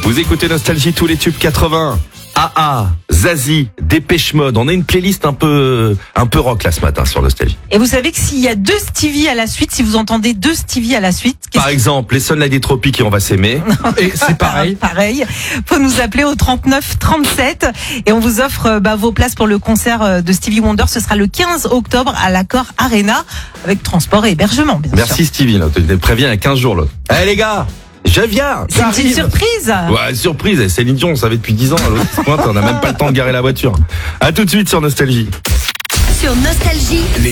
Vous écoutez Nostalgie, tous les tubes 80. AA, Zazie, Dépêche Mode. On a une playlist un peu rock là ce matin sur Nostalgie. Et vous savez que s'il y a 2 Stevie à la suite, si vous entendez 2 Stevie à la suite... Par exemple, les Sunlight des Tropiques et On va s'aimer. Et c'est pareil. Pareil. Faut nous appeler au 39 37 et on vous offre vos places pour le concert de Stevie Wonder. Ce sera le 15 octobre à l'Accor Arena avec transport et hébergement. Bien Merci sûr. Stevie, là. Tu te préviens il y a 15 jours, là. Eh les gars, je viens. C'est une petite surprise. Ouais, surprise. Céline Dion, on savait depuis 10 ans. À l'autre pointe, on n'a même pas le temps de garer la voiture. À tout de suite sur Nostalgie. Sur Nostalgie.